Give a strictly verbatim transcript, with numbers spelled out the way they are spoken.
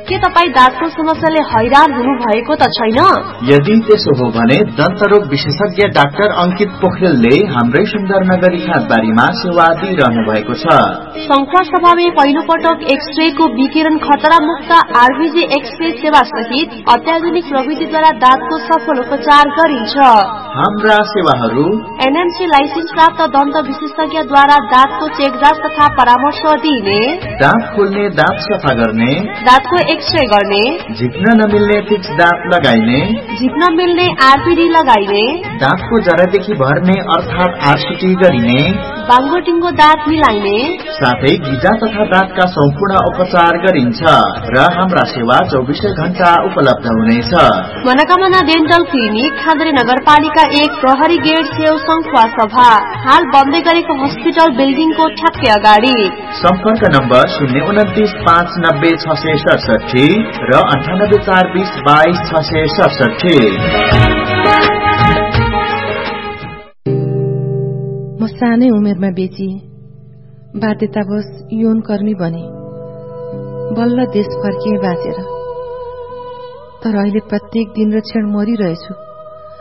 के तपाईँ दाँतको समस्याले हैरान हुनु भएको त छैन? यदि त्यसो हो भने दन्तरोग विशेषज्ञ डाक्टर अंकित पोखरेलले हाम्रै सुन्दरनगरी खाँदबारीमा सेवा दिइरहनु भएको छ। शंखुवा सभामा पहिलो पटक एक्सरेको विकिरण खतरा मुक्त आरबीजी एक्सरे सेवा सहित अत्याधुनिक प्रविधिद्वारा दाँतको सफल उपचार गरिन्छ। हाम्रा सेवाहरू एनएमसी लाइसेन्स प्राप्त दन्त विशेषज्ञद्वारा दाँतको चेकजाँच तथा परामर्श दिइने, दाँत खोल्ने, दाँत सफा गर्ने, दाँतको एक्सरे गर्ने, झिक्न नमिल्ने फिक्स दाँत लगाइने, झिक्न मिल्ने आरपीडी लगाइने, दाँतको जरादेखि भर्ने अर्थात आरसीटी गरिने, बाङ्गो टिङ्गो दाँत मिलाइने, साथै गिजा तथा दाँतका सम्पूर्ण उपचार गरिन्छ र हाम्रा सेवा चौबिसै घण्टा उपलब्ध हुनेछ। मनोकामना डेन्टल क्लिनिक, खाँदरी नगरपालिका एक, प्रहरी गेट छेउ, शंखुवा सभा। हाल बन्दै गरेको हस्पिटल बिल्डिङको ठ्याक्कै अगाडि। सम्पर्क नम्बर शून्य उन्तिस पाँच नब्बे छ सय सडसठी र अन्ठानब्बे चार बीस बाइस छ सय सडसठी। म सानै उमेरमा बेची बाध्यतावश यौन कर्मी बने। बल्ल देश फर्किए बाँचेर, तर अहिले प्रत्येक दिन र क्षण मरिरहेछु।